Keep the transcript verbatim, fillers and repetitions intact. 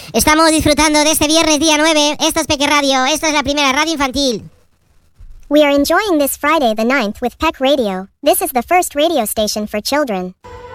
Estamos disfrutando de este viernes día nueve. Esto es Peque Radio. Esto es la primera radio infantil. We are enjoying this Friday the ninth with Peck Radio. This is the first radio station for children.